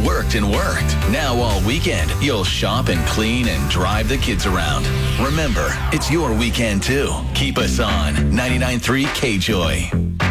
worked and worked. Now all weekend, you'll shop and clean and drive the kids around. Remember, it's your weekend too. Keep us on 99.3 KJOY.